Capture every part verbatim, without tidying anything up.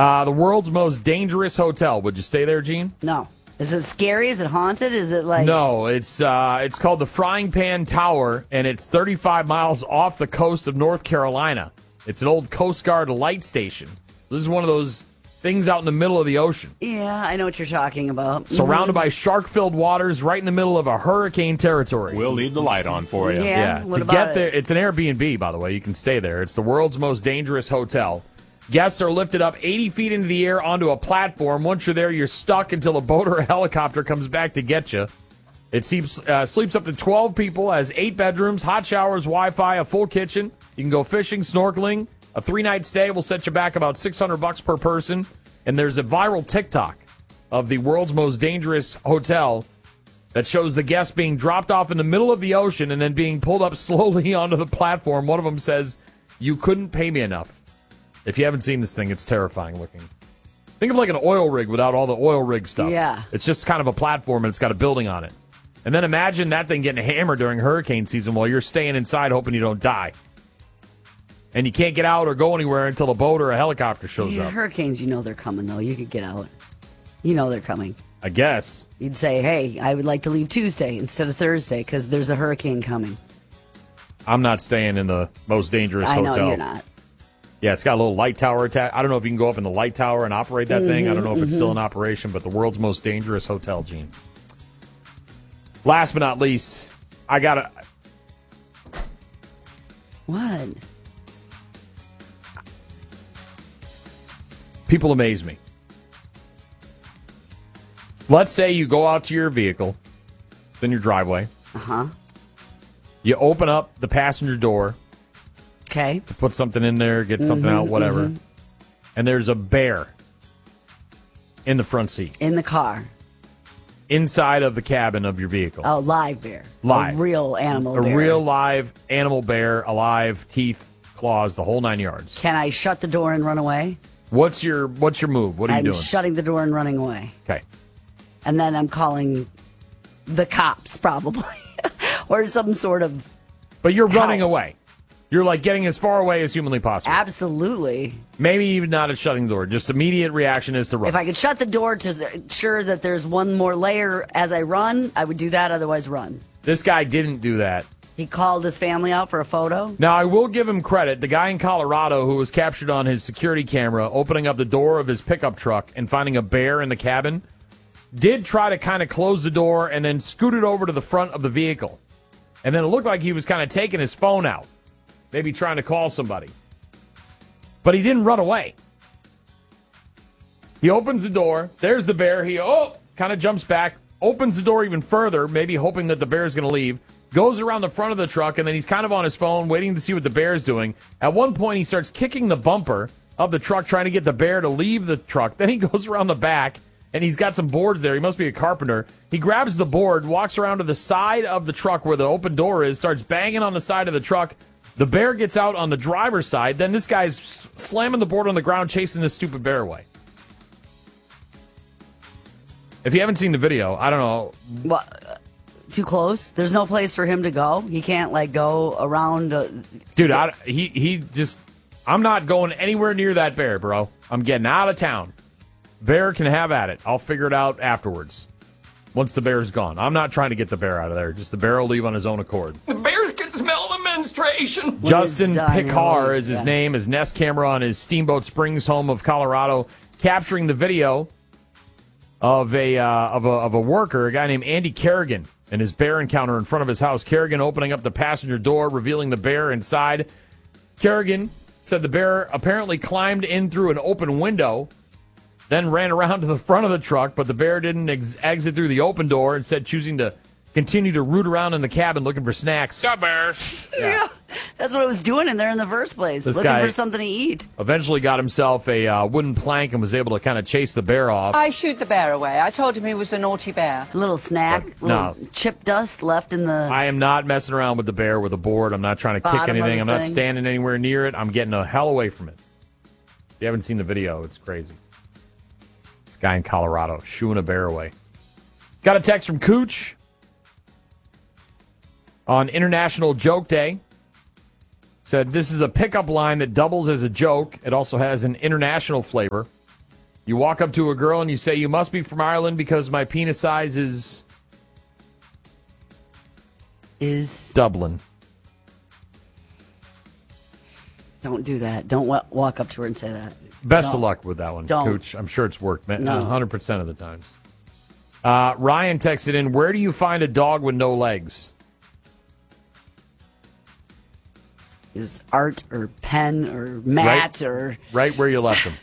Uh, the world's most dangerous hotel. Would you stay there, Gene? No. Is it scary? Is it haunted? Is it like... No, it's uh, it's called the Frying Pan Tower, and it's thirty-five miles off the coast of North Carolina. It's an old Coast Guard light station. This is one of those things out in the middle of the ocean. Yeah, I know what you're talking about. Surrounded mm-hmm. by shark-filled waters right in the middle of a hurricane territory. We'll leave the light on for you. Yeah, yeah. what To about get it? there, it's an Airbnb, by the way. You can stay there. It's the world's most dangerous hotel. Guests are lifted up eighty feet into the air onto a platform. Once you're there, you're stuck until a boat or a helicopter comes back to get you. It sleeps, uh, sleeps up to twelve people, has eight bedrooms, hot showers, Wi-Fi, a full kitchen. You can go fishing, snorkeling. A three-night stay will set you back about six hundred bucks per person. And there's a viral TikTok of the world's most dangerous hotel that shows the guests being dropped off in the middle of the ocean and then being pulled up slowly onto the platform. One of them says, "You couldn't pay me enough." If you haven't seen this thing, it's terrifying looking. Think of like an oil rig without all the oil rig stuff. Yeah. It's just kind of a platform and it's got a building on it. And then imagine that thing getting hammered during hurricane season while you're staying inside hoping you don't die. And you can't get out or go anywhere until a boat or a helicopter shows Yeah, up. hurricanes, you know they're coming, though. You could get out. You know they're coming. I guess. You'd say, hey, I would like to leave Tuesday instead of Thursday because there's a hurricane coming. I'm not staying in the most dangerous I hotel. know you're not. Yeah, it's got a little light tower attack. I don't know if you can go up in the light tower and operate that mm-hmm, thing. I don't know if mm-hmm. it's still in operation, but the world's most dangerous hotel, Gene. Last but not least, I got to... What? People amaze me. Let's say you go out to your vehicle. It's in your driveway. Uh-huh. You open up the passenger door. Okay. To put something in there, get something mm-hmm, out, whatever. Mm-hmm. And there's a bear in the front seat. In the car. Inside of the cabin of your vehicle. Oh, live bear. Live. A real animal a bear. A real live animal bear, alive, teeth, claws, the whole nine yards. Can I shut the door and run away? What's your What's your move? What are I'm you doing? I'm shutting the door and running away. Okay. And then I'm calling the cops, probably. Or some sort of... But you're running help. away. You're like getting as far away as humanly possible. Absolutely. Maybe even not at shutting the door. Just immediate reaction is to run. If I could shut the door to ensure that there's one more layer as I run, I would do that. Otherwise, run. This guy didn't do that. He called his family out for a photo. Now, I will give him credit. The guy in Colorado who was captured on his security camera opening up the door of his pickup truck and finding a bear in the cabin did try to kind of close the door and then scooted over to the front of the vehicle. And then it looked like he was kind of taking his phone out. Maybe trying to call somebody. But he didn't run away. He opens the door. There's the bear. He, oh, kind of jumps back, opens the door even further, maybe hoping that the bear is going to leave, goes around the front of the truck, and then he's kind of on his phone waiting to see what the bear is doing. At one point, he starts kicking the bumper of the truck, trying to get the bear to leave the truck. Then he goes around the back, and he's got some boards there. He must be a carpenter. He grabs the board, walks around to the side of the truck where the open door is, starts banging on the side of the truck. The bear gets out on the driver's side. Then this guy's slamming the board on the ground, chasing this stupid bear away. If you haven't seen the video, I don't know. What? Uh, too close? There's no place for him to go? He can't, like, go around? Uh, Dude, I, he, he just... I'm not going anywhere near that bear, bro. I'm getting out of town. Bear can have at it. I'll figure it out afterwards. Once the bear's gone. I'm not trying to get the bear out of there. Just the bear will leave on his own accord. The bears can smell the menstruation. Justin Picar is his yeah. name. His Nest camera on his Steamboat Springs home of Colorado, capturing the video of a uh, of a of a worker, a guy named Andy Kerrigan, and his bear encounter in front of his house. Kerrigan opening up the passenger door, revealing the bear inside. Kerrigan said the bear apparently climbed in through an open window, then ran around to the front of the truck, but the bear didn't ex- exit through the open door, instead choosing to continue to root around in the cabin looking for snacks. The bears. Yeah. yeah. That's what it was doing in there in the first place. This looking guy for something to eat. Eventually got himself a uh, wooden plank and was able to kind of chase the bear off. I shoot the bear away. I told him he was a naughty bear. A little snack, But, little no. chip dust left in the... I am not messing around with the bear with a board. I'm not trying to kick Bottom of anything. the I'm not thing. standing anywhere near it. I'm getting the hell away from it. If you haven't seen the video, it's crazy. This guy in Colorado shooing a bear away. Got a text from Cooch on International Joke Day. Said, this is a pickup line that doubles as a joke. It also has an international flavor. You walk up to a girl and you say, you must be from Ireland because my penis size is Is Dublin. don't do that. Don't wa- walk up to her and say that. Best Don't. of luck with that one, Don't. Cooch. I'm sure it's worked man, No. one hundred percent of the times. Uh, Ryan texted in, where do you find a dog with no legs? Is Art or Penn or Matt Right. or Right where you left him.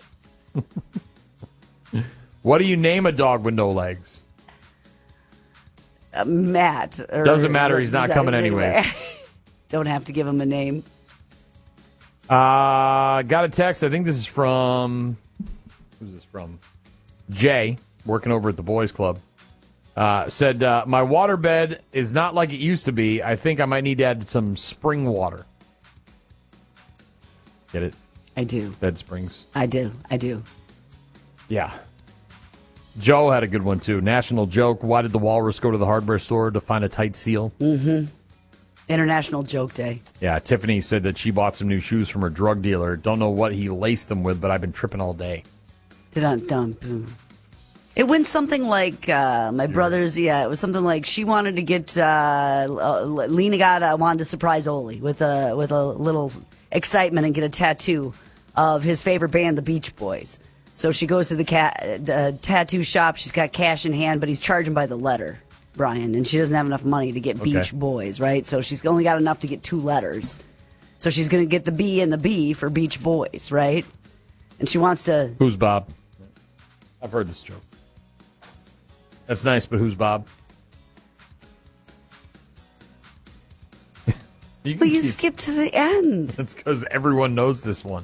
What do you name a dog with no legs? uh, Matt? Or, Doesn't matter, he's not Does that- coming anyways. Don't have to give him a name. Uh, got a text. I think this is from, who's this from? Jay, working over at the boys club. Uh, said, uh, my waterbed is not like it used to be. I think I might need to add some spring water. Get it? I do. Bed springs. I do. I do. Yeah. Joe had a good one, too. National joke. Why did the walrus go to the hardware store to find a tight seal? Mm-hmm. International Joke Day. Yeah, Tiffany said that she bought some new shoes from her drug dealer. Don't know what he laced them with, but I've been tripping all day. Dun-dun-dun. It went something like uh, my brother's. Yeah, it was something like she wanted to get uh, uh, Lena got uh, wanted to surprise Oli with a with a little excitement and get a tattoo of his favorite band, the Beach Boys. So she goes to the cat, uh, tattoo shop. She's got cash in hand, but he's charging by the letter, Brian, and she doesn't have enough money to get Okay. Beach Boys, right? So she's only got enough to get two letters. So she's going to get the B and the B for Beach Boys, right? And she wants to. Who's Bob? I've heard this joke. That's nice, but who's Bob? you But you keep- skip to the end. That's because everyone knows this one.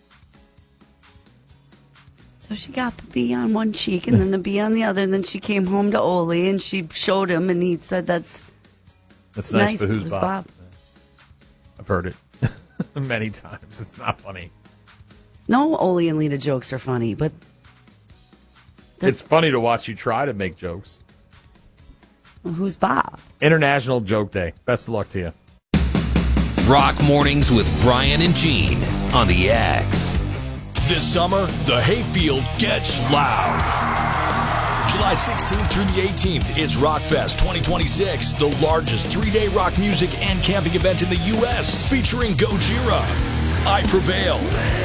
So she got the B on one cheek and then the B on the other, and then she came home to Oli and she showed him, and he said, "That's That's nice, nice, but who's who's Bob? Bob?" I've heard it many times. It's not funny. No, Oli and Lita jokes are funny, but They're- It's funny to watch you try to make jokes. who's Bob? International Joke Day. Best of luck to you. Rock Mornings with Brian and Gene on the X. This summer, the hayfield gets loud. July sixteenth through the eighteenth, it's Rockfest twenty twenty-six, the largest three-day rock music and camping event in the U S, featuring Gojira, I Prevail,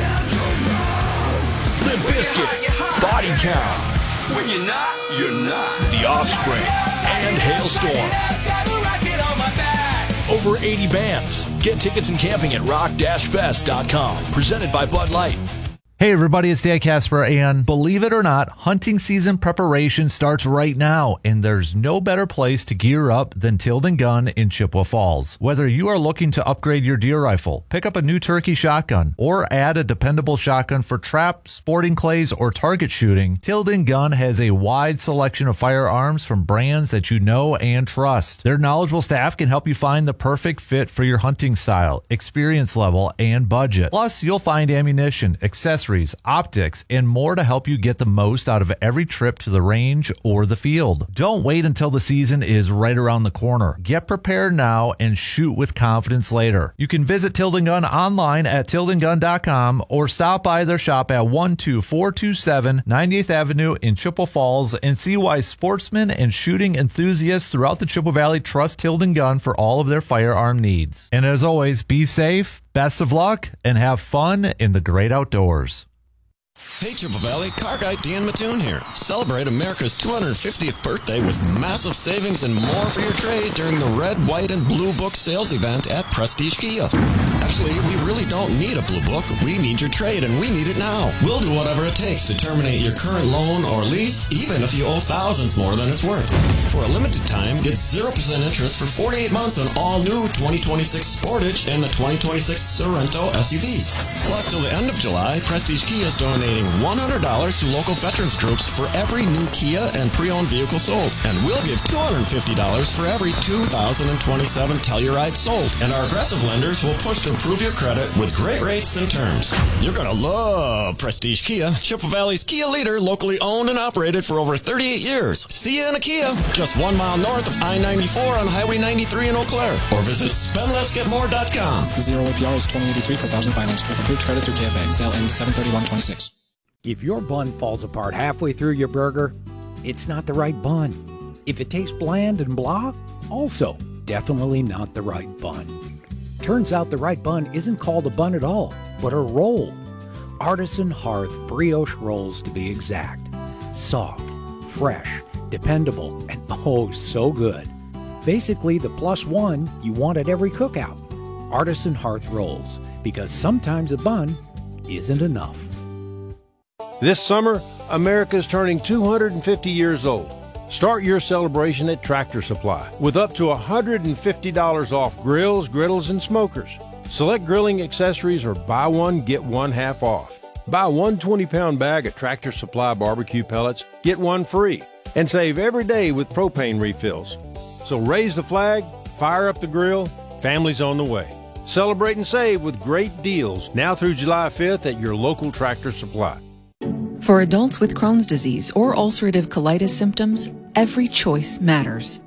Limp Bizkit, Body Count, When you're not, you're not. The Offspring, and Hailstorm. Over eighty bands. Get tickets and camping at rock dash fest dot com. Presented by Bud Light. Hey everybody, it's Dan Casper, and believe it or not, hunting season preparation starts right now, and there's no better place to gear up than Tilden Gun in Chippewa Falls. Whether you are looking to upgrade your deer rifle, pick up a new turkey shotgun, or add a dependable shotgun for trap, sporting clays, or target shooting, Tilden Gun has a wide selection of firearms from brands that you know and trust. Their knowledgeable staff can help you find the perfect fit for your hunting style, experience level, and budget. Plus, you'll find ammunition, accessories, optics, and more to help you get the most out of every trip to the range or the field. Don't wait until the season is right around the corner. Get prepared now and shoot with confidence later. You can visit Tilden Gun online at tilden gun dot com or stop by their shop at one two four two seven ninety-eighth Avenue in Chippewa Falls and see why sportsmen and shooting enthusiasts throughout the Chippewa Valley trust Tilden Gun for all of their firearm needs. And as always, be safe, best of luck, and have fun in the great outdoors. Hey Chippewa Valley, Car Guy Dan Mattoon here. Celebrate America's two hundred fiftieth birthday with massive savings and more for your trade during the Red, White, and Blue Book sales event at Prestige Kia. Actually, we really don't need a Blue Book. We need your trade, and we need it now. We'll do whatever it takes to terminate your current loan or lease, even if you owe thousands more than it's worth. For a limited time, get zero percent interest for forty-eight months on all new twenty twenty-six Sportage and the twenty twenty-six Sorento S U Vs. Plus, till the end of July, Prestige Kia is donating one hundred dollars to local veterans groups for every new Kia and pre-owned vehicle sold. And we'll give two hundred fifty dollars for every two thousand twenty-seven Telluride sold. And our aggressive lenders will push to improve your credit with great rates and terms. You're going to love Prestige Kia, Chippewa Valley's Kia leader, locally owned and operated for over thirty-eight years. See you in a Kia, just one mile north of I ninety-four on Highway ninety-three in Eau Claire. Or visit spend less get more dot com. Zero A P R is twenty eighty-three per thousand financed with approved credit through K F A. Sale ends seven thirty-one twenty-six. If your bun falls apart halfway through your burger, it's not the right bun. If it tastes bland and blah, also definitely not the right bun. Turns out the right bun isn't called a bun at all, but a roll. Artisan Hearth brioche rolls, to be exact. Soft, fresh, dependable, and oh so good. Basically the plus one you want at every cookout. Artisan Hearth rolls, because sometimes a bun isn't enough. This summer, America's turning two hundred fifty years old. Start your celebration at Tractor Supply with up to one hundred fifty dollars off grills, griddles, and smokers. Select grilling accessories or buy one, get one half off. Buy one twenty-pound bag of Tractor Supply barbecue pellets, get one free, and save every day with propane refills. So raise the flag, fire up the grill, family's on the way. Celebrate and save with great deals now through July fifth at your local Tractor Supply. For adults with Crohn's disease or ulcerative colitis symptoms, every choice matters.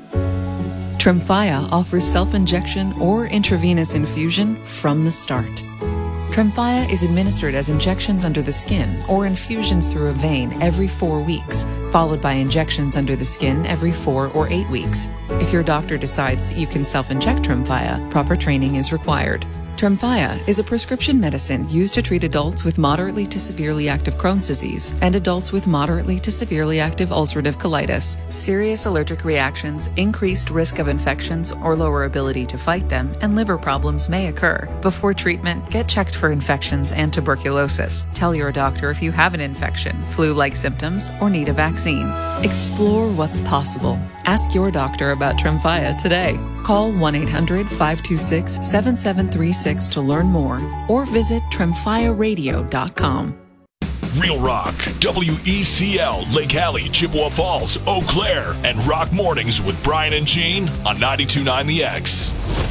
Tremfya offers self-injection or intravenous infusion from the start. Tremfya is administered as injections under the skin or infusions through a vein every four weeks, followed by injections under the skin every four or eight weeks. If your doctor decides that you can self-inject Tremfya, proper training is required. Tremfya is a prescription medicine used to treat adults with moderately to severely active Crohn's disease and adults with moderately to severely active ulcerative colitis. Serious allergic reactions, increased risk of infections or lower ability to fight them, and liver problems may occur. Before treatment, get checked for infections and tuberculosis. Tell your doctor if you have an infection, flu-like symptoms, or need a vaccine. Explore what's possible. Ask your doctor about Tremfya today. Call one eight hundred, five two six, seven seven three six to learn more or visit tremfya radio dot com. Real Rock, W E C L, Lake Hallie, Chippewa Falls, Eau Claire, and Rock Mornings with Brian and Gene on ninety-two point nine The X.